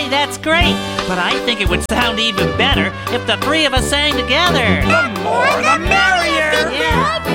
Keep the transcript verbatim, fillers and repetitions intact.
Hey, that's great, but I think it would sound even better if the three of us sang together. The more the merrier! Yeah.